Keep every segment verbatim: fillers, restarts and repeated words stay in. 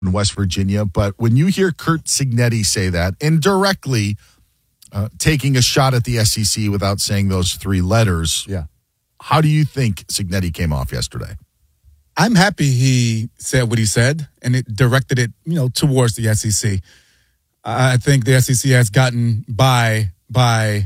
in West Virginia. But when you hear Curt Cignetti say that, indirectly uh, taking a shot at the S E C without saying those three letters, yeah. How do you think Cignetti came off yesterday? I'm happy he said what he said, and it directed it, you know, towards the S E C. I think the S E C has gotten by by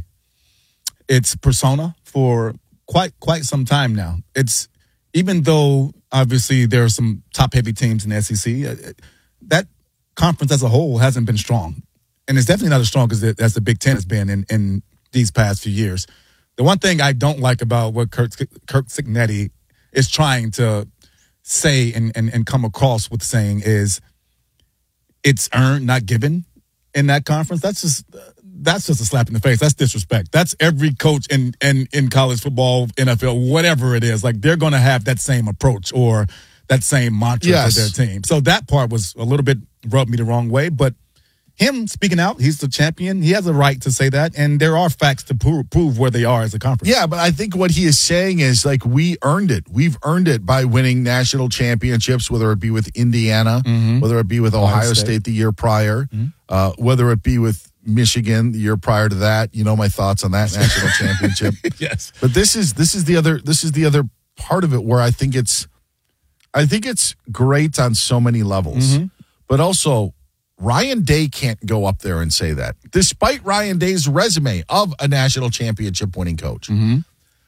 its persona for quite quite some time now. It's even though obviously there are some top heavy teams in the S E C, that conference as a whole hasn't been strong, and it's definitely not as strong as the, as the Big Ten has been in, in these past few years. The one thing I don't like about what Curt, Curt Cignetti is trying to say and, and, and come across with saying is it's earned, not given in that conference. That's just that's just a slap in the face. That's disrespect. That's every coach in, in, in college football, N F L, whatever it is. Like, they're going to have that same approach or that same mantra yes. for their team. So that part was a little bit rubbed me the wrong way, but him speaking out, he's the champion. He has a right to say that, and there are facts to prove, prove where they are as a conference. Yeah, but I think what he is saying is, like, we earned it. We've earned it by winning national championships, whether it be with Indiana, mm-hmm. whether it be with Ohio, Ohio State. State the year prior, mm-hmm. uh, whether it be with Michigan the year prior to that. You know my thoughts on that national championship. Yes, but this is this is the other this is the other part of it where I think it's I think it's great on so many levels, mm-hmm. but also. Ryan Day can't go up there and say that, despite Ryan Day's resume of a national championship winning coach. Mm-hmm.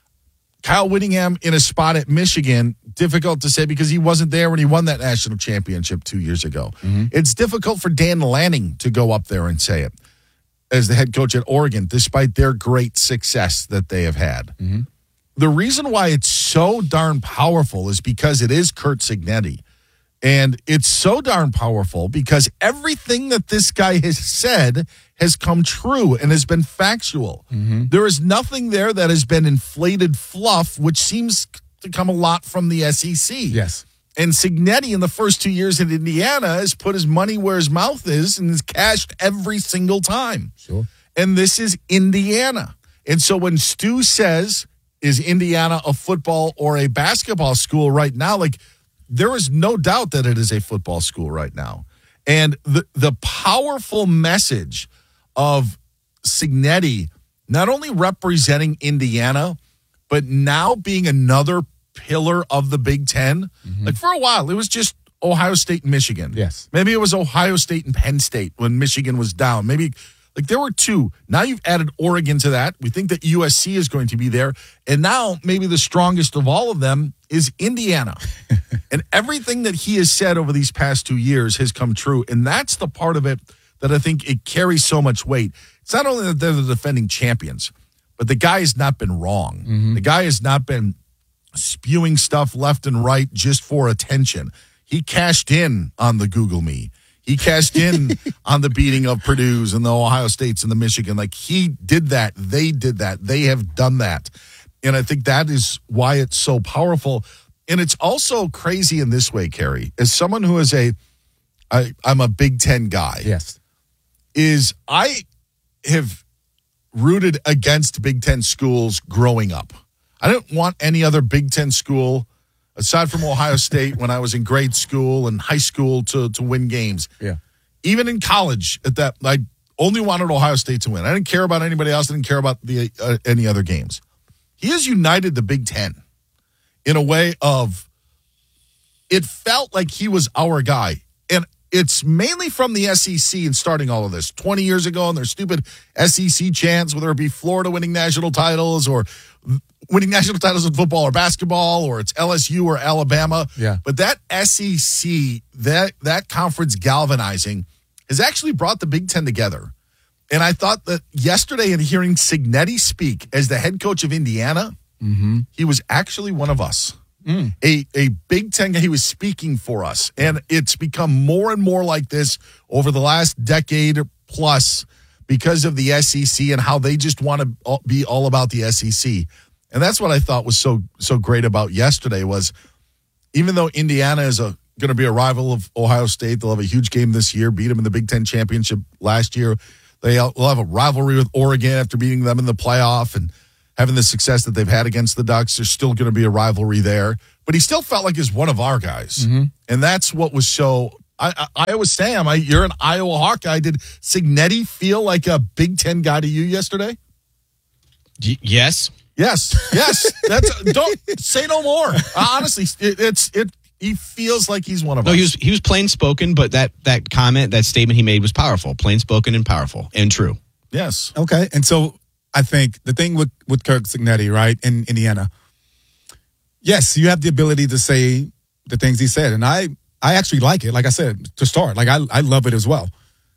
Kyle Whittingham in a spot at Michigan, difficult to say because he wasn't there when he won that national championship two years ago. Mm-hmm. It's difficult for Dan Lanning to go up there and say it as the head coach at Oregon, despite their great success that they have had. Mm-hmm. The reason why it's so darn powerful is because it is Curt Cignetti. And it's so darn powerful because everything that this guy has said has come true and has been factual. Mm-hmm. There is nothing there that has been inflated fluff, which seems to come a lot from the S E C. Yes. And Cignetti in the first two years in Indiana has put his money where his mouth is and has cashed every single time. Sure. And this is Indiana. And so when Stu says, is Indiana a football or a basketball school right now? Like, there is no doubt that it is a football school right now. And the the powerful message of Cignetti not only representing Indiana, but now being another pillar of the Big Ten. Mm-hmm. Like, for a while, it was just Ohio State and Michigan. Yes. Maybe it was Ohio State and Penn State when Michigan was down. Maybe, like, there were two. Now you've added Oregon to that. We think that U S C is going to be there. And now maybe the strongest of all of them is Indiana. And everything that he has said over these past two years has come true. And that's the part of it that I think it carries so much weight. It's not only that they're the defending champions, but the guy has not been wrong. Mm-hmm. The guy has not been spewing stuff left and right just for attention. He cashed in on the Google Me. He cashed in on the beating of Purdue's and the Ohio States and the Michigan. Like, he did that. They did that. They have done that. And I think that is why it's so powerful. And it's also crazy in this way, Kerry, as someone who is a, I, I'm a Big Ten guy. Yes. Is I have rooted against Big Ten schools growing up. I didn't want any other Big Ten school, aside from Ohio State when I was in grade school and high school, to, to win games. Yeah. Even in college, at that, I only wanted Ohio State to win. I didn't care about anybody else. I didn't care about the uh, any other games. He has united the Big Ten in a way of, it felt like he was our guy. And it's mainly from the S E C and starting all of this twenty years ago and their stupid S E C chants, whether it be Florida winning national titles or winning national titles in football or basketball, or it's L S U or Alabama. Yeah. But that S E C, that that conference galvanizing has actually brought the Big Ten together. And I thought that yesterday in hearing Cignetti speak as the head coach of Indiana, mm-hmm. he was actually one of us. Mm. A, a Big Ten guy. He was speaking for us. And it's become more and more like this over the last decade plus because of the S E C and how they just want to be all about the S E C. And that's what I thought was so so great about yesterday was, even though Indiana is a going to be a rival of Ohio State, they'll have a huge game this year, beat them in the Big Ten championship last year. They'll have a rivalry with Oregon after beating them in the playoff and having the success that they've had against the Ducks. There's still going to be a rivalry there. But he still felt like he's one of our guys. Mm-hmm. And that's what was so I, I, Iowa Sam, I, you're an Iowa Hawkeye. Did Cignetti feel like a Big Ten guy to you yesterday? Y- yes. Yes, yes. That's don't say no more. Uh, honestly, it, it's it. He feels like he's one of no, us. he was he was plain spoken, but that that comment, that statement he made was powerful, plain spoken and powerful and true. Yes. Okay, and so I think the thing with with Kirk Cignetti, right, in Indiana, yes, you have the ability to say the things he said, and I I actually like it. Like I said to start, like I I love it as well.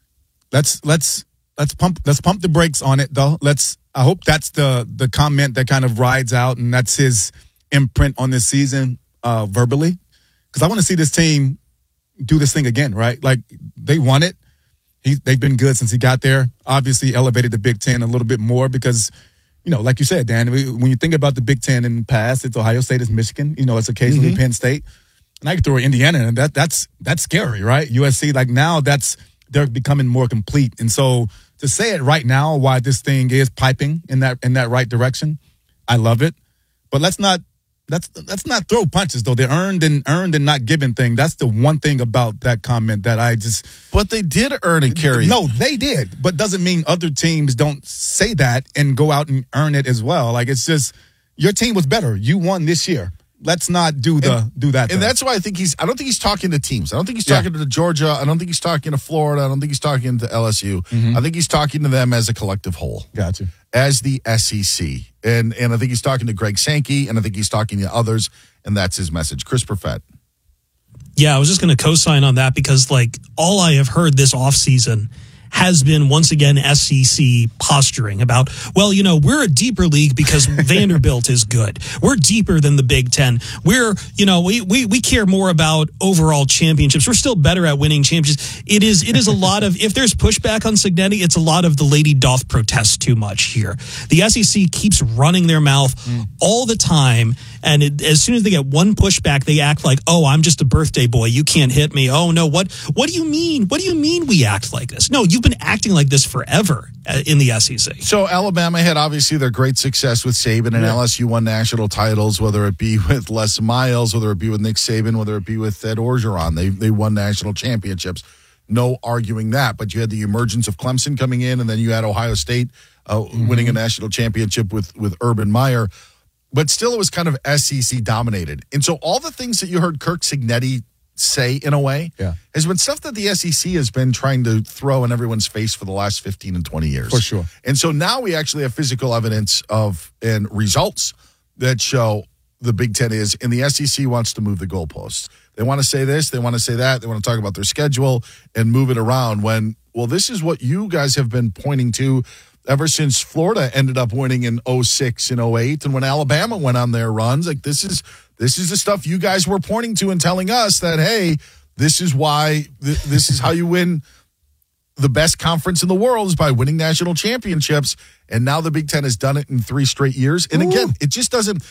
Let's let's let's pump let's pump the brakes on it though. Let's. I hope that's the the comment that kind of rides out, and that's his imprint on this season uh, verbally. Because I want to see this team do this thing again, right? Like they won it. He, they've been good since he got there. Obviously, elevated the Big Ten a little bit more because, you know, like you said, Dan, when you think about the Big Ten in the past, it's Ohio State, it's Michigan. You know, it's occasionally mm-hmm. Penn State, and I could throw Indiana, and that that's that's scary, right? U S C, like now, that's they're becoming more complete, and so. To say it right now, why this thing is piping in that in that right direction, I love it. But let's not let's let's not throw punches though. The earned and earned and not given thing. That's the one thing about that comment that I just. But they did earn and carry. No, they did. But doesn't mean other teams don't say that and go out and earn it as well. Like it's just your team was better. You won this year. Let's not do the and, do that. And thing. that's why I think he's. I don't think he's talking to teams. I don't think he's talking yeah. to Georgia. I don't think he's talking to Florida. I don't think he's talking to L S U. Mm-hmm. I think he's talking to them as a collective whole. Gotcha. As the S E C, and and I think he's talking to Greg Sankey, and I think he's talking to others, and that's his message. Chris Perfett. Yeah, I was just going to co-sign on that because, like, all I have heard this offseason has been, once again, S E C posturing about, well, you know, we're a deeper league because Vanderbilt is good. We're deeper than the Big Ten. We're, you know, we, we, we care more about overall championships. We're still better at winning championships. It is it is a lot of, if there's pushback on Cignetti, it's a lot of the lady doth protest too much here. The S E C keeps running their mouth mm. all the time. And it, as soon as they get one pushback, they act like, oh, I'm just a birthday boy. You can't hit me. Oh, no. What What do you mean? What do you mean we act like this? No, you've been acting like this forever in the S E C. So Alabama had obviously their great success with Saban, and yeah. L S U won national titles, whether it be with Les Miles, whether it be with Nick Saban, whether it be with Ed Orgeron. They, they won national championships. No arguing that. But you had the emergence of Clemson coming in, and then you had Ohio State uh, mm-hmm. winning a national championship with, with Urban Meyer. But still, it was kind of S E C dominated. And so all the things that you heard Kirk Cignetti say, in a way, yeah. has been stuff that the S E C has been trying to throw in everyone's face for the last fifteen and twenty years. For sure. And so now we actually have physical evidence of and results that show the Big Ten is, and the S E C wants to move the goalposts. They want to say this, they want to say that, they want to talk about their schedule and move it around when, well, this is what you guys have been pointing to ever since Florida ended up winning in oh six and oh eight, and when Alabama went on their runs. Like this is this is the stuff you guys were pointing to and telling us that, hey, this is why th- this is how you win the best conference in the world is by winning national championships. And now the Big Ten has done it in three straight years. And again, Ooh. It just doesn't.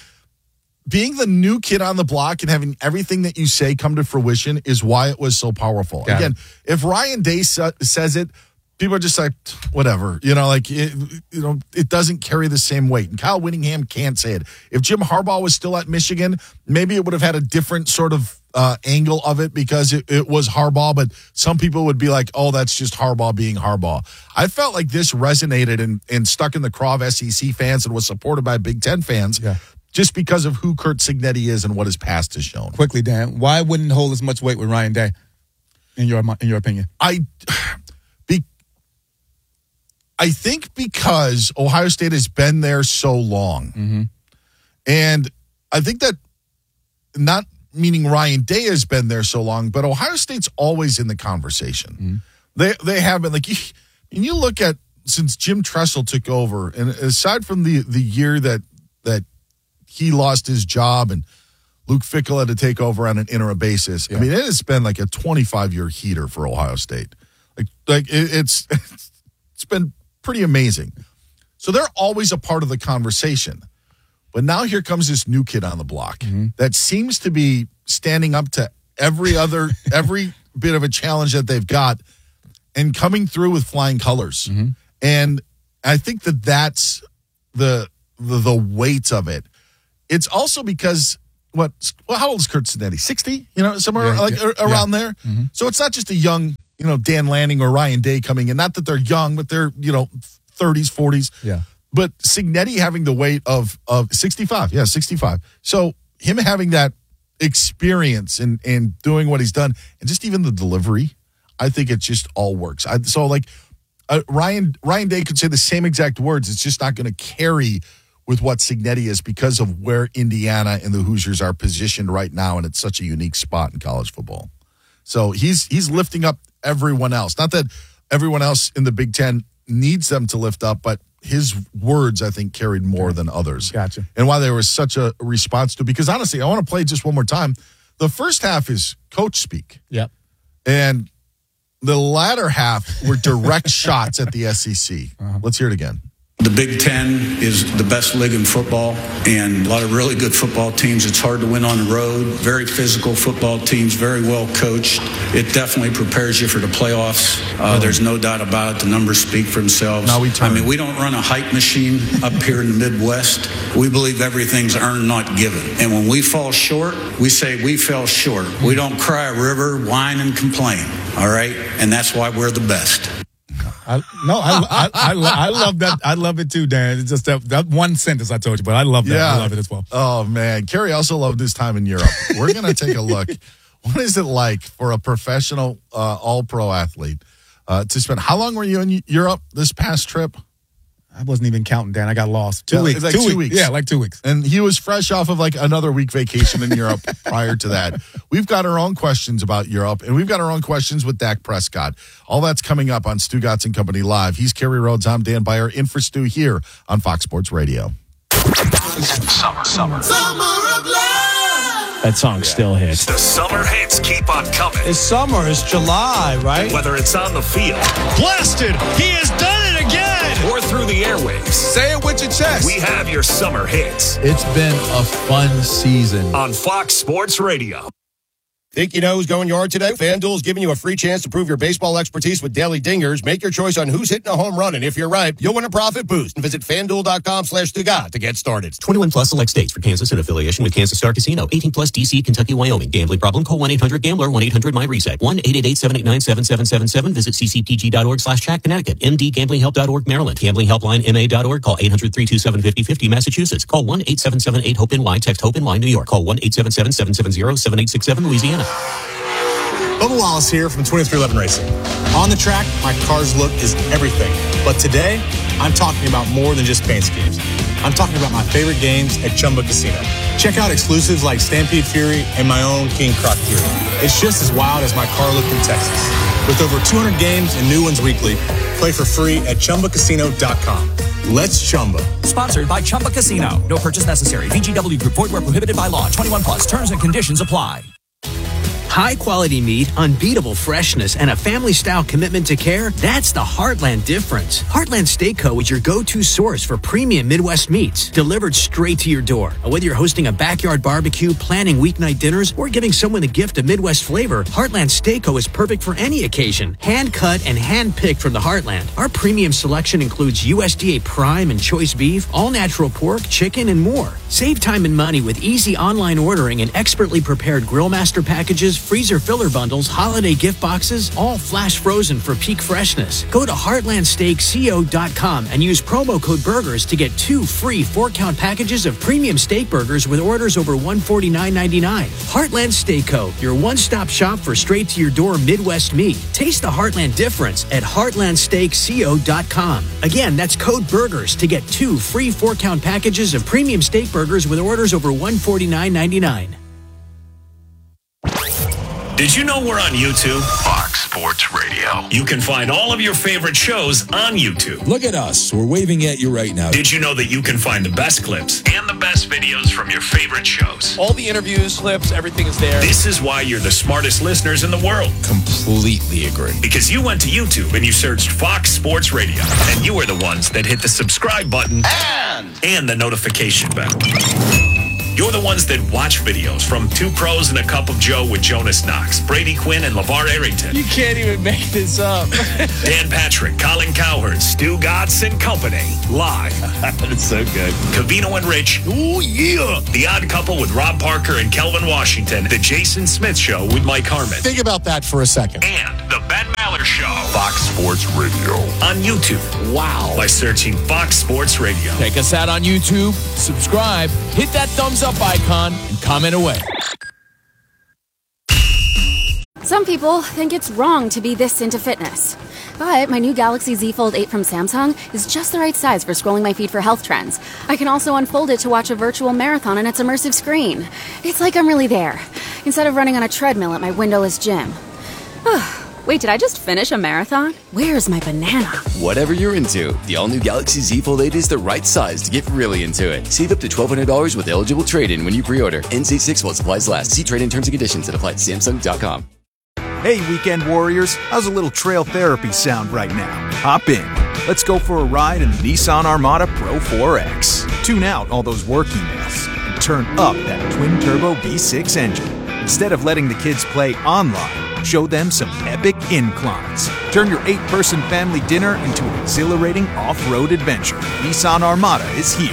Being the new kid on the block and having everything that you say come to fruition is why it was so powerful. Got again, it. If Ryan Day sa- says it, people are just like, whatever, you know, like, it, you know, it doesn't carry the same weight. And Kyle Whittingham can't say it. If Jim Harbaugh was still at Michigan, maybe it would have had a different sort of uh, angle of it because it, it was Harbaugh, but some people would be like, oh, that's just Harbaugh being Harbaugh. I felt like this resonated and, and stuck in the craw of S E C fans and was supported by Big Ten fans yeah. just because of who Kurt Cignetti is and what his past has shown. Quickly, Dan, why wouldn't it hold as much weight with Ryan Day, in your in your opinion? I... I think because Ohio State has been there so long. Mm-hmm. And I think that not meaning Ryan Day has been there so long, but Ohio State's always in the conversation. Mm-hmm. They they have been. Like, and you look at since Jim Tressel took over, and aside from the, the year that that he lost his job and Luke Fickell had to take over on an interim basis, yeah. I mean, it has been like a twenty-five year heater for Ohio State. Like, like it, it's it's been pretty amazing. So they're always a part of the conversation. But now here comes this new kid on the block mm-hmm. that seems to be standing up to every other, every bit of a challenge that they've got and coming through with flying colors. Mm-hmm. And I think that that's the, the, the weight of it. It's also because what? Well, how old is Curt Cigneti? sixty? You know, somewhere Yeah, like yeah, around yeah. there. Mm-hmm. So it's not just a young, you know, Dan Lanning or Ryan Day coming in. Not that they're young, but they're, you know, thirties, forties. Yeah. But Cignetti having the weight of of sixty-five. Yeah, sixty-five. So him having that experience and and doing what he's done, and just even the delivery, I think it just all works. I, so like uh, Ryan Ryan Day could say the same exact words. It's just not going to carry with what Cignetti is because of where Indiana and the Hoosiers are positioned right now, and it's such a unique spot in college football. So he's he's lifting up everyone else. Not that everyone else in the Big Ten needs them to lift up, but his words, I think, carried more than others. Gotcha. And why there was such a response to, because honestly, I want to play just one more time. The first half is coach speak. Yep. And the latter half were direct shots at the S E C. Uh-huh. Let's hear it again. The Big Ten is the best league in football, and a lot of really good football teams. It's hard to win on the road. Very physical football teams, very well coached. It definitely prepares you for the playoffs. Uh, oh. There's no doubt about it. The numbers speak for themselves. Now we turn. I mean, we don't run a hype machine up here in the Midwest. We believe everything's earned, not given. And when we fall short, we say we fell short. We don't cry a river, whine, and complain. All right? And that's why we're the best. I, no, I, I, I, lo- I love that. I love it too, Dan. It's just that, that one sentence I told you, but I love that. Yeah. I love it as well. Oh, man. Kerry also loved his time in Europe. We're going to take a look. What is it like for a professional uh, all-pro athlete uh, to spend? How long were you in Europe this past trip? I wasn't even counting, Dan. I got lost. Two Yeah, weeks. like two, two weeks. weeks. Yeah, like two weeks. And he was fresh off of like another week vacation in Europe prior to that. We've got our own questions about Europe, and we've got our own questions with Dak Prescott. All that's coming up on Stu Gatz and Company Live. He's Kerry Rhodes. I'm Dan Beyer, in for Stu here on Fox Sports Radio. Summer, summer. Summer of love. That song still hits. The summer hits keep on coming. It's summer. It's July, right? Whether it's on the field. Blasted. He has done it again. Or through the airwaves. Say it with your chest. We have your summer hits. It's been a fun season. On Fox Sports Radio. Think you know who's going yard today? FanDuel is giving you a free chance to prove your baseball expertise with daily dingers. Make your choice on who's hitting a home run, and if you're right, you'll win a profit boost. And visit FanDuel.com slash Stugat to get started. twenty-one plus select states for Kansas in affiliation with Kansas Star Casino. eighteen plus D C, Kentucky, Wyoming. Gambling problem? Call one eight hundred gambler, one eight hundred my reset. one eight eight eight, seven eight nine, seven seven seven seven. Visit ccpg.org slash chat Connecticut. M D gambling help dot org Maryland. Gambling helpline M A dot org. Call eight hundred, three two seven, five oh five oh Massachusetts. Call one eight seven seven eight hope N Y. Text HOPE-N Y New York. Call one eight seven seven, seven seven zero, seven eight six seven Louisiana. Bubba Wallace here from twenty-three eleven Racing. On the track, my car's look is everything. But today, I'm talking about more than just paint schemes. I'm talking about my favorite games at Chumba Casino. Check out exclusives like Stampede Fury and my own King Croc Fury. It's just as wild as my car looked in Texas. With over two hundred games and new ones weekly, play for free at Chumba Casino dot com. Let's Chumba. Sponsored by Chumba Casino. No purchase necessary. V G W Group. Void where prohibited by law. twenty-one plus. Terms and conditions apply. High-quality meat, unbeatable freshness, and a family-style commitment to care, that's the Heartland difference. Heartland Steak Co. is your go-to source for premium Midwest meats, delivered straight to your door. Whether you're hosting a backyard barbecue, planning weeknight dinners, or giving someone the gift of Midwest flavor, Heartland Steak Co. is perfect for any occasion. Hand-cut and hand-picked from the Heartland. Our premium selection includes U S D A Prime and Choice Beef, all-natural pork, chicken, and more. Save time and money with easy online ordering and expertly prepared Grillmaster packages, freezer filler bundles, holiday gift boxes, all flash frozen for peak freshness. Go to heartland steak co dot com and use promo code BURGERS to get two free four-count packages of premium steak burgers with orders over one hundred forty-nine ninety-nine. Heartland Steak Co., your one-stop shop for straight-to-your-door Midwest meat. Taste the Heartland difference at heartland steak co dot com. Again, that's code BURGERS to get two free four-count packages of premium steak burgers with orders over one hundred forty-nine ninety-nine. Did you know we're on YouTube? Fox Sports Radio. You can find all of your favorite shows on YouTube. Look at us. We're waving at you right now. Did you know that you can find the best clips and the best videos from your favorite shows? All the interviews, clips, everything is there. This is why you're the smartest listeners in the world. Completely agree. Because you went to YouTube and you searched Fox Sports Radio. And you are the ones that hit the subscribe button and, and the notification bell. You're the ones that watch videos from Two Pros and a Cup of Joe with Jonas Knox, Brady Quinn, and LeVar Arrington. You can't even make this up. Dan Patrick, Colin Cowherd, Stu Gatz, and company. Live. That's so good. Covino and Rich. Oh, yeah. The Odd Couple with Rob Parker and Kelvin Washington. The Jason Smith Show with Mike Harmon. Think about that for a second. And the Ben Maller Show. Fox Sports Radio. On YouTube. Wow. By searching Fox Sports Radio. Check us out on YouTube. Subscribe. Hit that thumbs up icon and comment away. Some people think it's wrong to be this into fitness. But my new Galaxy Z Fold eight from Samsung is just the right size for scrolling my feed for health trends. I can also unfold it to watch a virtual marathon on its immersive screen. It's like I'm really there, instead of running on a treadmill at my windowless gym. Wait, did I just finish a marathon? Where's my banana? Whatever you're into, the all-new Galaxy Z Fold eight is the right size to get really into it. Save up to twelve hundred dollars with eligible trade-in when you pre-order. N C six while supplies last. See trade-in terms and conditions at apply at Samsung dot com. Hey, weekend warriors, how's a little trail therapy sound right now? Hop in. Let's go for a ride in the Nissan Armada Pro four X. Tune out all those work emails and turn up that twin-turbo V six engine. Instead of letting the kids play online, show them some epic inclines. Turn your eight-person family dinner into an exhilarating off-road adventure. Nissan Armada is here.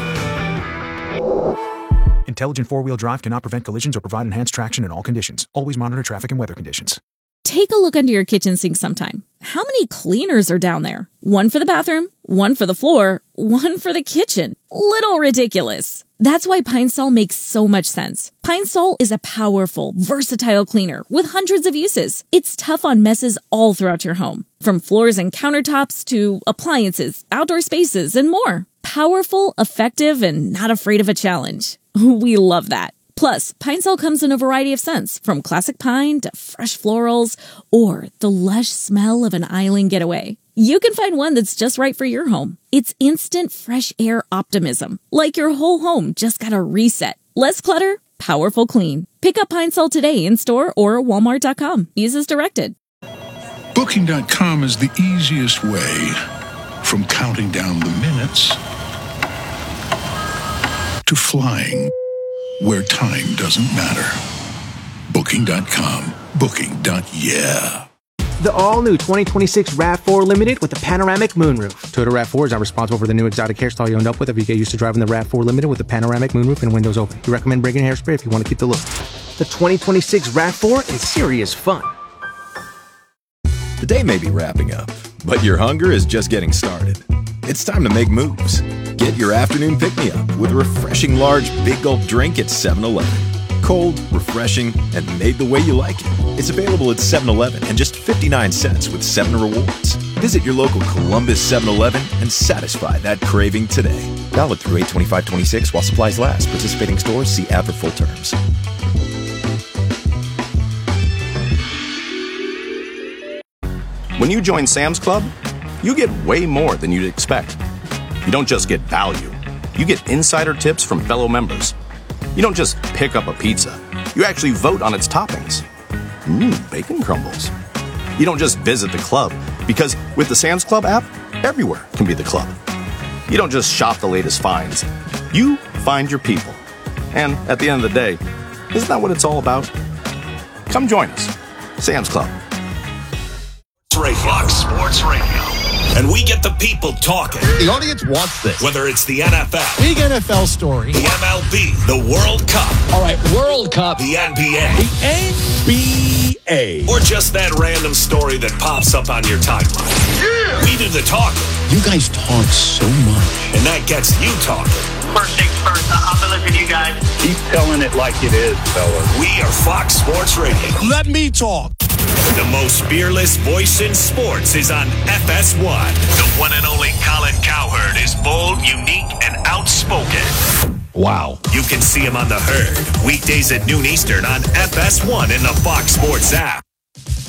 Intelligent four-wheel drive cannot prevent collisions or provide enhanced traction in all conditions. Always monitor traffic and weather conditions. Take a look under your kitchen sink sometime. How many cleaners are down there? One for the bathroom, one for the floor, one for the kitchen. Little ridiculous. That's why Pine Sol makes so much sense. Pine Sol is a powerful, versatile cleaner with hundreds of uses. It's tough on messes all throughout your home, from floors and countertops to appliances, outdoor spaces, and more. Powerful, effective, and not afraid of a challenge. We love that. Plus, Pine Sol comes in a variety of scents, from classic pine to fresh florals, or the lush smell of an island getaway. You can find one that's just right for your home. It's instant fresh air optimism, like your whole home just got a reset. Less clutter, powerful clean. Pick up Pine Sol today in store or walmart dot com. Use as directed. Booking dot com is the easiest way from counting down the minutes to flying where time doesn't matter. Booking dot com. Booking. Yeah. The all-new twenty twenty-six RAV four Limited with the panoramic moonroof. Toyota RAV four is not responsible for the new exotic hairstyle you end up with if you get used to driving the RAV four Limited with the panoramic moonroof and windows open. We recommend bringing hairspray if you want to keep the look. The twenty twenty-six RAV four is serious fun. The day may be wrapping up, but your hunger is just getting started. It's time to make moves. Get your afternoon pick-me-up with a refreshing large Big Gulp drink at seven eleven. Cold, refreshing, and made the way you like it. It's available at seven eleven and just fifty-nine cents with seven rewards. Visit your local Columbus seven eleven and satisfy that craving today. Valid through eight twenty-five twenty-six while supplies last. Participating stores, see app for full terms. When you join Sam's Club, you get way more than you'd expect. You don't just get value. You get insider tips from fellow members. You don't just pick up a pizza. You actually vote on its toppings. Mmm, bacon crumbles. You don't just visit the club, because with the Sam's Club app, everywhere can be the club. You don't just shop the latest finds. You find your people. And at the end of the day, isn't that what it's all about? Come join us. Sam's Club. Fox Sports Radio. And we get the people talking. The audience wants this. Whether it's the N F L, big N F L story, the M L B, the World Cup. All right, World Cup. The N B A. The N B A. Or just that random story that pops up on your timeline. Yeah. We do the talking. You guys talk so much. And that gets you talking. First things first, I've been listening to you guys. Keep telling it like it is, fellas. We are Fox Sports Radio. Let me talk. The most fearless voice in sports is on F S one. The one and only Colin Cowherd is bold, unique, and outspoken. Wow. You can see him on The Herd, weekdays at noon Eastern on F S one in the Fox Sports app.